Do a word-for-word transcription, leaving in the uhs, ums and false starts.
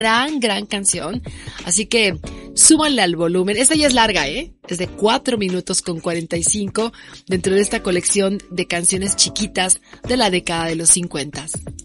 gran, gran canción. Así que súbanle al volumen. Esta ya es larga, ¿eh? Es de cuatro minutos con cuarenta y cinco dentro de esta colección de canciones chiquitas de la década de los cincuenta.